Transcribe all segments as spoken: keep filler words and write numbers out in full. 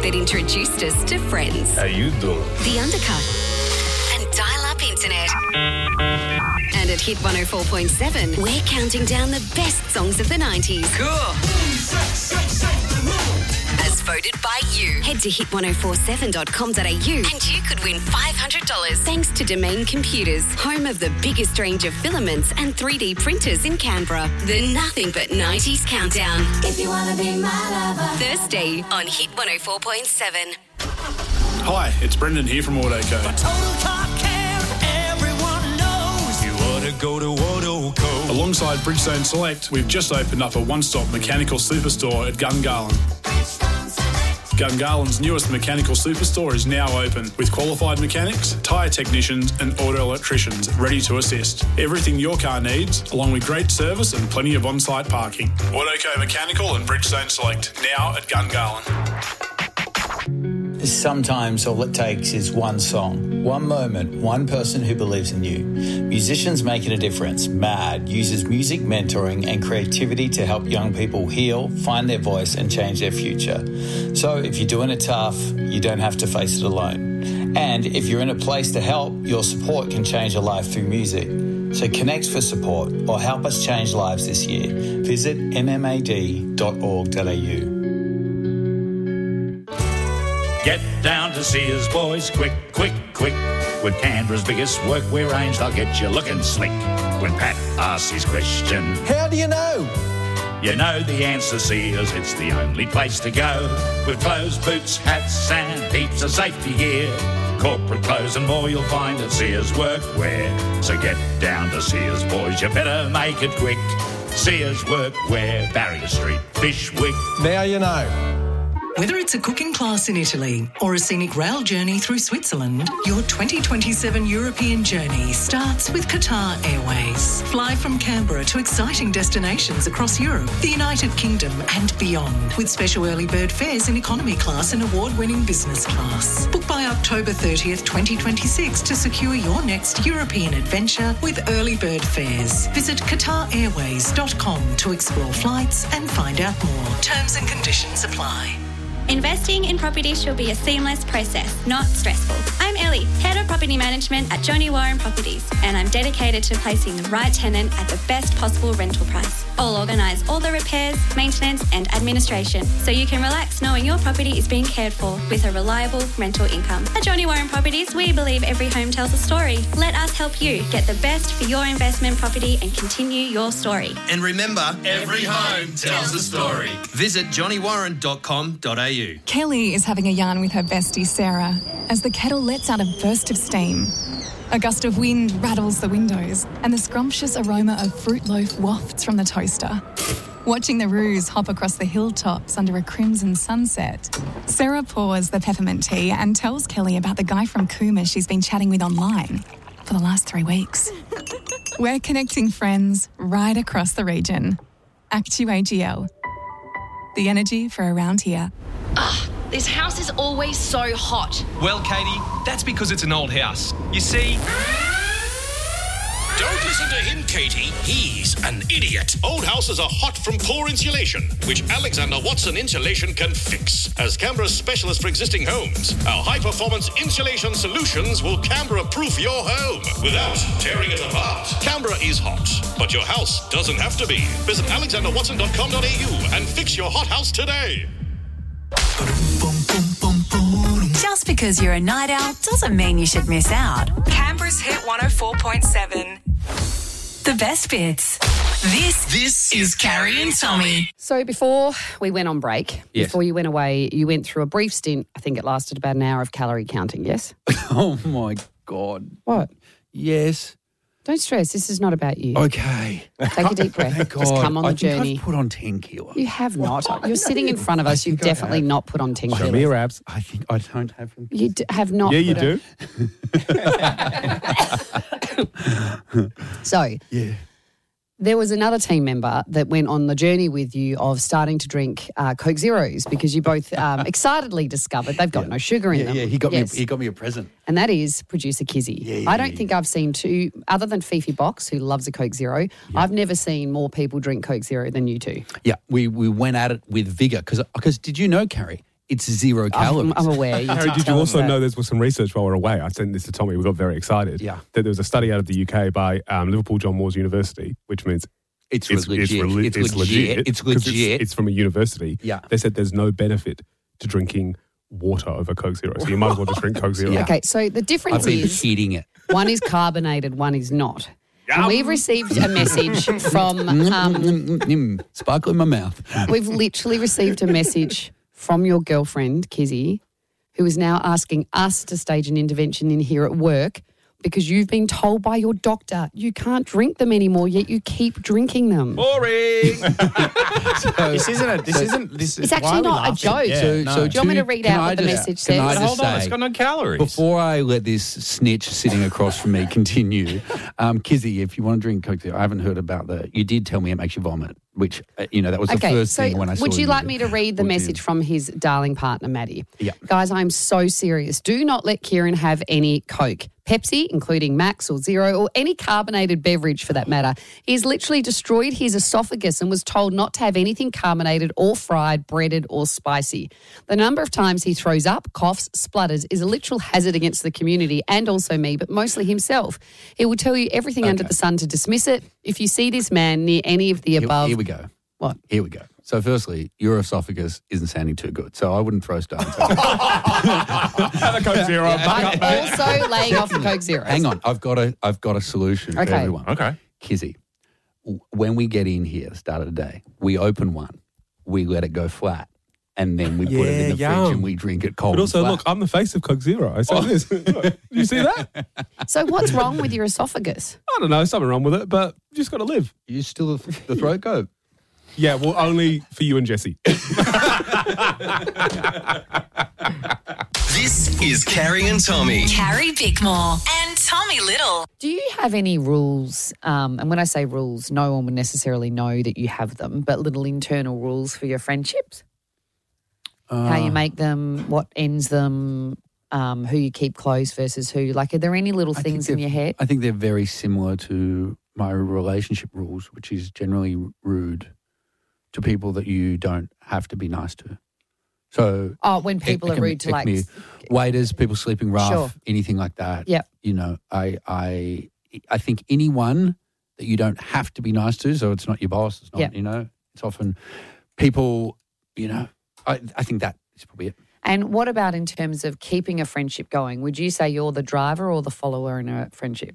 that introduced us to Friends. How you doing? The Undercut. And dial-up internet. And at Hit one oh four point seven, we're counting down the best songs of the nineties. Cool. As voted by you. Head to hit ten forty-seven dot com dot a u and you could win five hundred dollars thanks to Domain Computers, home of the biggest range of filaments and three D printers in Canberra. The Nothing But nineties Countdown. If you want to be my lover. Thursday on Hit one oh four point seven. Hi, it's Brendan here from Autoco. Total Car Care, everyone knows. You ought to go to Autoco. Alongside Bridgestone Select, we've just opened up a one-stop mechanical superstore at Gungahlin. Gungahlин's newest mechanical superstore is now open with qualified mechanics, tyre technicians and auto electricians ready to assist. Everything your car needs, along with great service and plenty of on-site parking. Autoco Mechanical and Bridgestone Select, now at Gungahlin. Sometimes all it takes is one song, one moment, one person who believes in you. Musicians Making a Difference, MAD, uses music mentoring and creativity to help young people heal, find their voice and change their future. So if you're doing it tough, you don't have to face it alone. And if you're in a place to help, your support can change a life through music. So connect for support or help us change lives this year. Visit m m a d dot org dot a u. Get down to Sears, boys, quick, quick, quick. With Canberra's biggest workwear range, they'll get you looking slick. When Pat asks his question, how do you know? You know the answer, Sears, it's the only place to go. With clothes, boots, hats and heaps of safety gear. Corporate clothes and more you'll find at Sears Workwear. So get down to Sears, boys, you better make it quick. Sears Workwear, Barrier Street, Fishwick. Now you know. Whether it's a cooking class in Italy or a scenic rail journey through Switzerland, your twenty twenty-seven European journey starts with Qatar Airways. Fly from Canberra to exciting destinations across Europe, the United Kingdom and beyond, with special early bird fares in economy class and award-winning business class. Book by October thirtieth, twenty twenty-six to secure your next European adventure with early bird fares. Visit qatar airways dot com to explore flights and find out more. Terms and conditions apply. Investing in property should be a seamless process, not stressful. I'm Ellie, Head of Property Management at Johnny Warren Properties, and I'm dedicated to placing the right tenant at the best possible rental price. I'll organise all the repairs, maintenance and administration so you can relax knowing your property is being cared for with a reliable rental income. At Johnny Warren Properties, we believe every home tells a story. Let us help you get the best for your investment property and continue your story. And remember, every home tells a story. Visit johnny warren dot com dot a u. Kelly is having a yarn with her bestie Sarah as the kettle lets out a burst of steam. A gust of wind rattles the windows and the scrumptious aroma of fruit loaf wafts from the toaster. Watching the roos hop across the hilltops under a crimson sunset, Sarah pours the peppermint tea and tells Kelly about the guy from Cooma she's been chatting with online for the last three weeks. We're connecting friends right across the region. Actu A G L. The energy for around here. Ugh, this house is always so hot. Well, Katie, that's because it's an old house. You see... Don't listen to him, Katie. He's an idiot. Old houses are hot from poor insulation, which Alexander Watson Insulation can fix. As Canberra's specialist for existing homes, our high-performance insulation solutions will Canberra-proof your home without tearing it apart. Canberra is hot, but your house doesn't have to be. Visit alexander watson dot com dot a u and fix your hot house today. Just because you're a night owl doesn't mean you should miss out. Canberra's Hit one oh four point seven. The best bits. This, this is Carrie and Tommy. So before we went on break, yes. before you went away, you went through a brief stint. I think it lasted about an hour of calorie counting, yes? Oh, my God. What? Yes. Don't stress. This is not about you. Okay. Take a deep breath. God, Just come on the I think journey. I've put on ten kilos. You have not. You're sitting in front of us. You've definitely not put on ten kilos. Show me your abs. I think I don't have them. You d- have not. Yeah, you put do. A... so, yeah. There was another team member that went on the journey with you of starting to drink uh, Coke Zeros because you both um, excitedly discovered they've got yeah. no sugar in yeah, them. Yeah, he got yes. me. He got me a present, and that is producer Kizzy. Yeah, yeah, I don't yeah, think yeah. I've seen two other than Fifi Box, who loves a Coke Zero. Yeah. I've never seen more people drink Coke Zero than you two. Yeah, we we went at it with vigour because because did you know, Carrie? it's zero calories. I'm, I'm aware. You Harry, did did you tell us also that. know there was some research while we're away? I sent this to Tommy. We got very excited. Yeah. That there was a study out of the U K by um, Liverpool John Moores University, which means It's it's legit. reli- It's legit. It's 'cause legit. It's, from a university. Yeah. They said there's no benefit to drinking water over Coke Zero, so you might as well just drink Coke Zero. Yeah. Okay, so the difference I've been is heating it. one is carbonated, one is not. And we've received a message from, um, Sparkle in my mouth. we've literally received a message from your girlfriend, Kizzy, who is now asking us to stage an intervention in here at work because you've been told by your doctor you can't drink them anymore, yet you keep drinking them. Boring. This isn't a, this isn't this. It's is actually why are we not a laughing? joke. Yeah, So, no. so Do you want me to two- read can out I what the just- message can I says? just Hold on, say, it's got no calories. Before I let this snitch sitting across from me continue, um, Kizzy, if you want to drink Coke Zero, I haven't heard about the. You did tell me it makes you vomit, which uh, you know that was the Okay, first so thing when I saw. would you you like me to read the Would you? message from his darling partner, Maddie? Yeah. Guys, I'm so serious. Do not let Kieran have any Coke, Pepsi, including Max or Zero, or any carbonated beverage for that matter. He's literally destroyed his esophagus and was told not to have anything carbonated or fried, breaded or spicy. The number of times he throws up, coughs, splutters is a literal hazard against the community and also me, but mostly himself. He will tell you everything Okay. under the sun to dismiss it. If you see this man near any of the Here, above... here we go. What? Here we go. So, firstly, your esophagus isn't sounding too good, so I wouldn't throw stones. Have a Coke Zero. I'm also laying off the Coke Zero. Hang on, I've got a, I've got a solution for Okay. everyone. Okay. Kizzy, w- when we get in here at the start of the day, we open one, we let it go flat, and then we put it in the Yeah, fridge yum. and we drink it cold. But also, and flat. look, I'm the face of Coke Zero. I said this. Did you see that? So what's wrong with your esophagus? I don't know, something wrong with it, but you just got to live. You still the, the throat go. Yeah, well, only for you and Jesse. This is Carrie and Tommy. Carrie Bickmore and Tommy Little. Do you have any rules? Um, and when I say rules, no one would necessarily know that you have them, but little internal rules for your friendships? Uh, How you make them, what ends them, um, who you keep close versus who. Like, are there any little I think things in they're- your head? I think they're very similar to my relationship rules, which is generally rude to people that you don't have to be nice to. So, Oh, when it- people it are can be- rude to it like... can be waiters, people sleeping rough, Sure. anything like that. Yep. You know, I, I, I think anyone that you don't have to be nice to, so it's not your boss, it's not, Yep. you know, it's often people, you know, I, I think that is probably it. And what about in terms of keeping a friendship going? Would you say you're the driver or the follower in a friendship?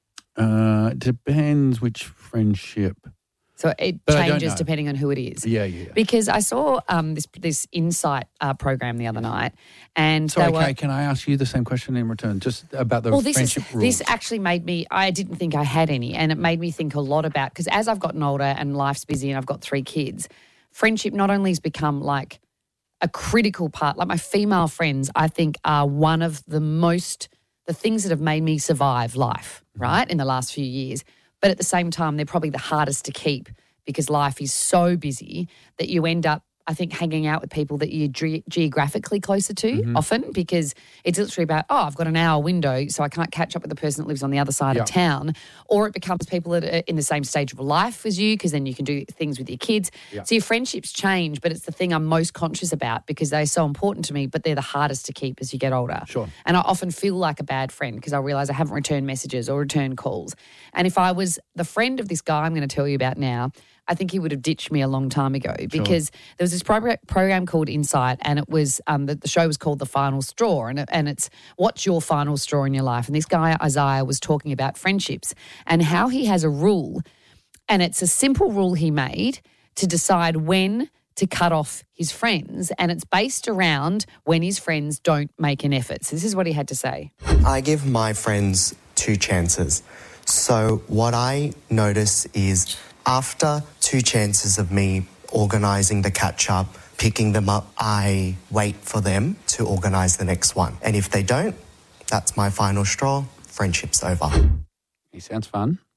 Uh, it depends which friendship. So it But I don't changes know. depending on who it is. Yeah, yeah. yeah. Because I saw um, this this Insight uh, program the other night, and Sorry, they were, Kay, can I ask you the same question in return, just about the well, this is friendship rules? this actually made me. I didn't think I had any, and it made me think a lot about because as I've gotten older and life's busy, and I've got three kids, friendship not only has become like a critical part. Like my female friends, I think are one of the most the things that have made me survive life, right, in the last few years. But at the same time, they're probably the hardest to keep because life is so busy that you end up, I think, hanging out with people that you're ge- geographically closer to Mm-hmm. often because it's literally about, oh, I've got an hour window, so I can't catch up with the person that lives on the other side Yeah. of town. Or it becomes people that are in the same stage of life as you because then you can do things with your kids. Yeah. So your friendships change, but it's the thing I'm most conscious about because they're so important to me, but they're the hardest to keep as you get older. Sure. And I often feel like a bad friend because I realise I haven't returned messages or returned calls. And if I was the friend of this guy I'm going to tell you about now, I think he would have ditched me a long time ago because there was this pro- program called Insight and it was, um, the, the show was called The Final Straw and, it, and it's what's your final straw in your life? And this guy, Isaiah, was talking about friendships and how he has a rule and it's a simple rule he made to decide when to cut off his friends and it's based around when his friends don't make an effort. So this is what he had to say. I give my friends two chances. So what I notice is after two chances of me organising the catch-up, picking them up, I wait for them to organise the next one. And if they don't, that's my final straw. Friendship's over. He sounds fun.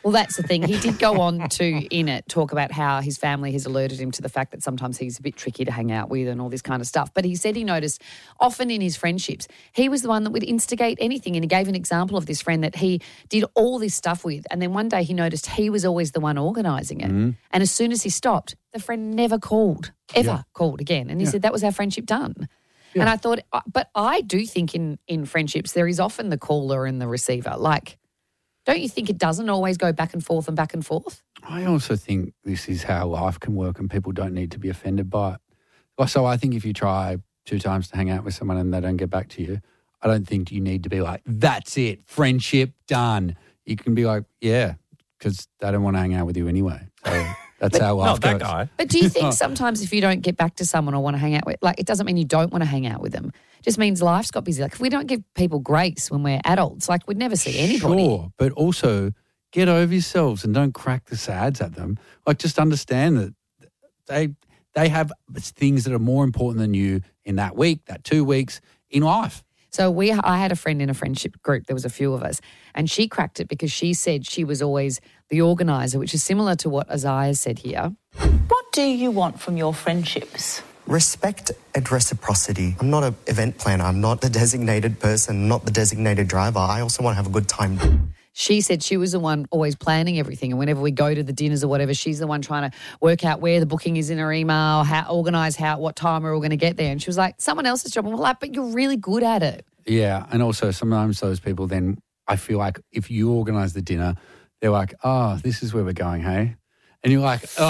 Well, that's the thing. He did go on to, in it, talk about how his family has alerted him to the fact that sometimes he's a bit tricky to hang out with and all this kind of stuff. But he said he noticed often in his friendships, he was the one that would instigate anything. And he gave an example of this friend that he did all this stuff with. And then one day he noticed he was always the one organising it. Mm. And as soon as he stopped, the friend never called, ever Yeah. called again. And he Yeah. said that was our friendship done. Yeah. And I thought, but I do think in, in friendships there is often the caller and the receiver. Like, don't you think it doesn't always go back and forth and back and forth? I also think this is how life can work and people don't need to be offended by it. Well, So I think if you try two times to hang out with someone and they don't get back to you, I don't think you need to be like, that's it, friendship done. You can be like, yeah, because they don't want to hang out with you anyway. So that's how life Not that goes. guy. But do you think sometimes if you don't get back to someone or want to hang out with, like, it doesn't mean you don't want to hang out with them. It just means life's got busy. Like, if we don't give people grace when we're adults, like, we'd never see anybody. Sure, but also get over yourselves and don't crack the sads at them. Like, just understand that they they have things that are more important than you in that week, that two weeks in life. So we, I had a friend in a friendship group. There was a few of us, and she cracked it because she said she was always the organizer, which is similar to what Isaiah said here. What do you want from your friendships? Respect and reciprocity. I'm not an event planner. I'm not the designated person, not the designated driver. I also want to have a good time. She said she was the one always planning everything, and whenever we go to the dinners or whatever, she's the one trying to work out where the booking is in her email, how organise how what time we're all going to get there. And she was like, someone else's job. And we're like, but you're really good at it. Yeah, and also sometimes those people then, I feel like if you organise the dinner, they're like, oh, this is where we're going, hey? And you're like, oh,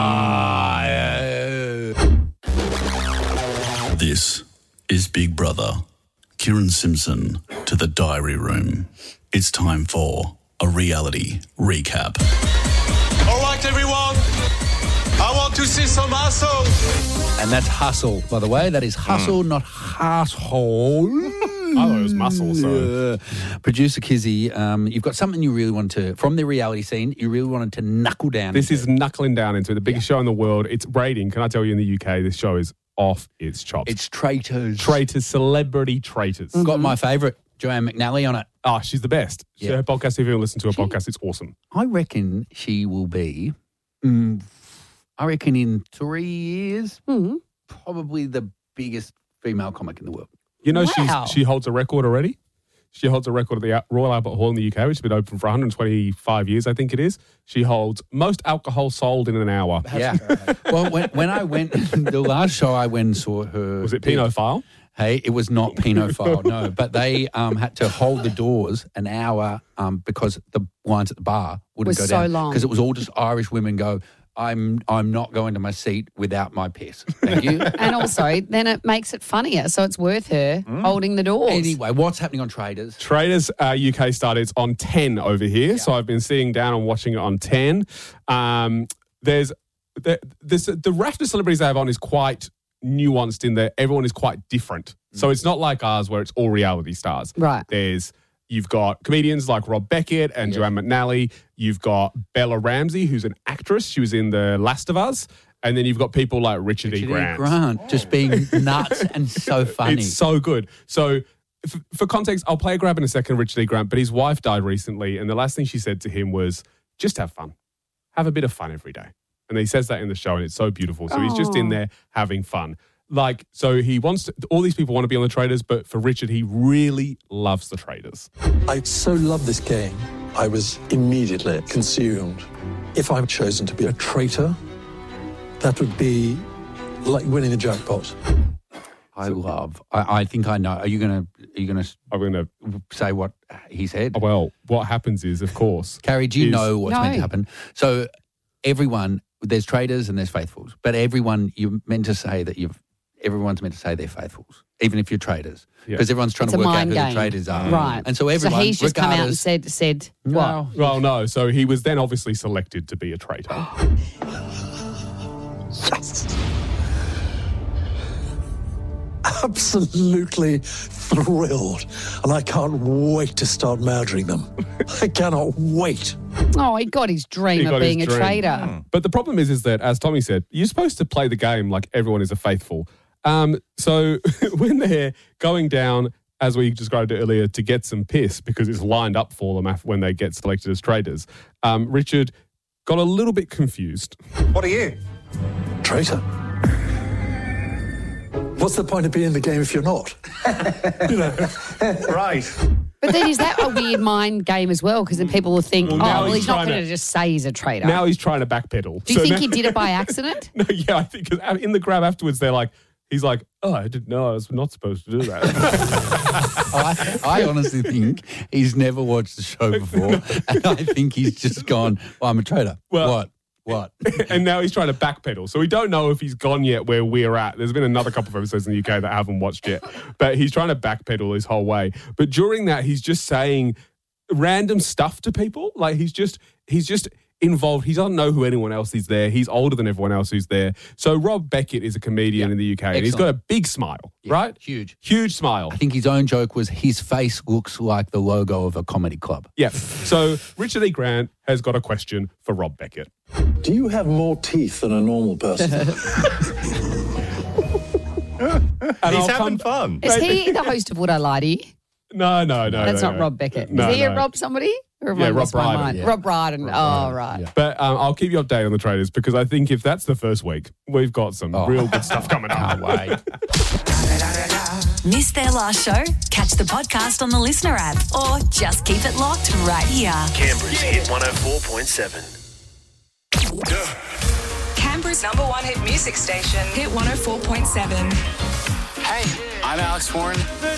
yeah. This is Big Brother. Kieran Simpson to the diary room. It's time for a reality recap. All right, everyone. I want to see some hustle. And that's hustle, by the way. That is hustle, not hustle. I thought it was muscle, so. Yeah. Producer Kizzy, um, you've got something you really want to, from the reality scene, you really wanted to knuckle down This into. is knuckling down into the biggest show in the world. It's rating. Can I tell you, in the U K, this show is off its chops. It's Traitors. Traitors, celebrity traitors. Got my favourite, Joanne McNally, on it. Oh, she's the best. Yeah. Her podcast, if you ever listen to her podcast, it's awesome. I reckon she will be, mm, I reckon in three years, mm-hmm. probably the biggest female comic in the world. You know, Wow. she's she holds a record already. She holds a record at the Al- Royal Albert Hall in the U K, which has been open for one hundred twenty-five years, I think it is. She holds most alcohol sold in an hour. Yeah. Well, when, when I went, the last show I went and saw her. Was it Pinot File? Hey, it was not Pinot File, no. But they um, had to hold the doors an hour um, because the lines at the bar wouldn't Was go so down. long. Because it was all just Irish women go, I'm I'm not going to my seat without my piss. Thank you. And also, then it makes it funnier, so it's worth her holding the doors. Anyway, what's happening on Traders? Traders uh, U K started. It's on ten over here. So I've been sitting down and watching it on ten. Um, there's the, this, the raft of celebrities they have on is quite nuanced in that everyone is quite different. So it's not like ours where it's all reality stars. Right. There's You've got comedians like Rob Beckett and Yeah. Joanne McNally. You've got Bella Ramsey, who's an actress. She was in The Last of Us. And then you've got people like Richard, Richard E. Grant. Grant, just being nuts and so funny. It's so good. So, f- for context, I'll play a grab in a second, Richard E. Grant, but his wife died recently, and the last thing she said to him was, just have fun. Have a bit of fun every day. And he says that in the show, and it's so beautiful. So he's just in there having fun. Like, so he wants to, all these people want to be on the Traders, but for Richard, he really loves the Traders. I so love this game. I was immediately consumed. If I'm chosen to be a traitor, that would be like winning the jackpot. I love. I, I think I know. Are you gonna? Are you gonna? I'm gonna say what he said. Well, what happens is, of course, Carrie, do you is- know what's No. meant to happen? So everyone, there's traders and there's faithfuls, but everyone, you're meant to say that you've. Everyone's meant to say they're faithfuls, even if you're traders, Yeah. because everyone's trying It's to a work out mind who game. the traders are, Right. And so everyone, So he's just come out and regardless- said, said No. what? Well, no. So he was then obviously selected to be a traitor. Yes. Absolutely thrilled. And I can't wait to start murdering them. I cannot wait. Oh, he got his dream He of got his being a dream. traitor. But the problem is, is that, as Tommy said, you're supposed to play the game like everyone is a faithful. Um, so when they're going down, as we described it earlier, to get some piss because it's lined up for them af- when they get selected as traders. Um, Richard got a little bit confused. What are you? Traitor. What's the point of being in the game if you're not? You know. Right. But then is that a weird mind game as well? Because then people will think, Well, oh, now well, he's he's not trying going to- to just say he's a traitor. Now he's trying to backpedal. Do you So think now- he did it by accident? No, yeah, I think 'cause in the grab afterwards, they're like, he's like, oh, I didn't know I was not supposed to do that. I, I honestly think he's never watched the show before, and I think he's just gone, well, I'm a traitor. Well- what? What? And now he's trying to backpedal. So we don't know if he's gone yet where we're at. There's been another couple of episodes in the U K that I haven't watched yet. But he's trying to backpedal his whole way. But during that, he's just saying random stuff to people. Like he's just he's just involved. He doesn't know who anyone else is there. He's older than everyone else who's there. So Rob Beckett is a comedian in the U K and he's got a big smile, right? Huge. Huge smile. I think his own joke was his face looks like the logo of a comedy club. Yeah. So Richard E. Grant has got a question for Rob Beckett. Do you have more teeth than a normal person? And He's I'll having come- fun. Is he the host of Would I Lie to You? No, no, no. That's no, not no. Rob Beckett. No, is he no. a Rob somebody? Or have Yeah, I Rob lost my Brydon, mind? yeah. Rob Brydon. Oh, right. But um, I'll keep you updated on the traders because I think if that's the first week, we've got some real good stuff coming up. Can't wait. Missed their last show? Catch the podcast on the Listener app or just keep it locked right here. Canberra's Hit one oh four point seven. Canberra's number one hit music station, Hit one oh four point seven. Hey, I'm Alex Warren.